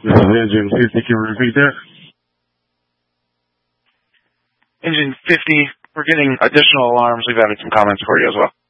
This is Engine 50. Can you repeat that? Engine 50, we're getting additional alarms. We've added some comments for you as well.